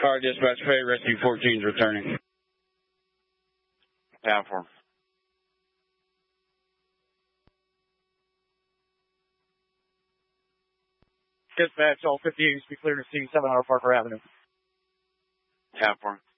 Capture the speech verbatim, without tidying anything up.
All right, dispatch, Fay, Rescue fourteen is returning. Down for him. Dispatch, all fifty-eight be cleared to scene, seven hundred Parker Avenue. Down for him.